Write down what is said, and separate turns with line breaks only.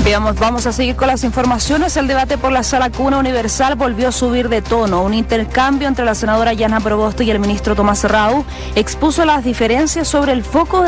Vamos a seguir con las informaciones. El debate por la Sala Cuna Universal volvió a subir de tono. Un intercambio entre la senadora Yana Proboste y el ministro Tomás Rau expuso las diferencias sobre el foco